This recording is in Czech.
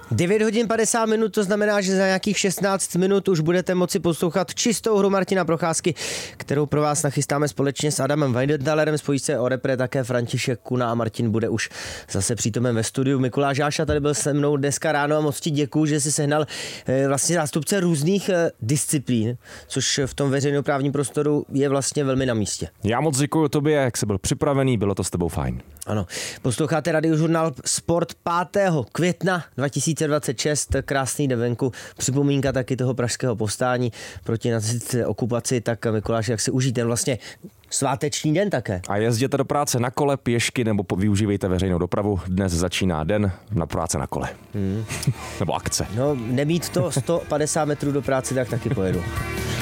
9 hodin 50 minut, to znamená, že za nějakých 16 minut už budete moci poslouchat čistou hru Martina Procházky, kterou pro vás nachystáme společně s Adamem Weidentalerem. Spojí se o repre také František Kuna a Martin bude už zase přítomen ve studiu. Mikuláš Jáša tady byl se mnou dneska ráno a moc ti děkuju, že jsi sehnal vlastně zástupce různých disciplín, což v tom veřejnoprávním prostoru je vlastně velmi na místě. Já moc děkuju tobě, jak jsi byl připravený, bylo to s tebou fajn. Ano, posloucháte Radiožurnál Sport 5. května 2026, krásný den venku, připomínka taky toho pražského povstání proti nacistické okupaci, tak Mikuláš, jak si užijte vlastně sváteční den také. A jezděte do práce na kole, pěšky nebo využívejte veřejnou dopravu, dnes začíná den na práce na kole. Nebo akce. No, nemít to 150 metrů do práce, tak taky pojedu.